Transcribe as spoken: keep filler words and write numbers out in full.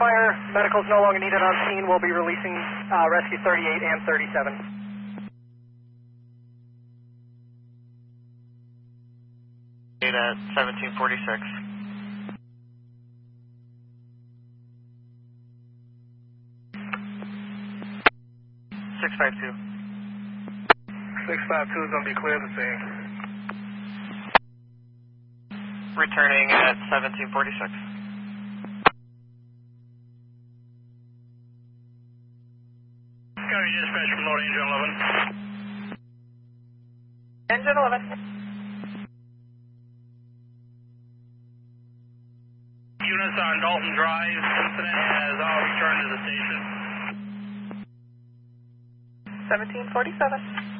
fire. Medical is no longer needed on scene. We'll be releasing uh, rescue thirty-eight and thirty-seven. At seventeen forty-six. six five two. six five two is going to be clear the scene. Returning at seventeen forty-six. County dispatch from Lord Engine eleven. Engine eleven. Units on Dalton Drive. Incident has all returned to the station. seventeen forty-seven.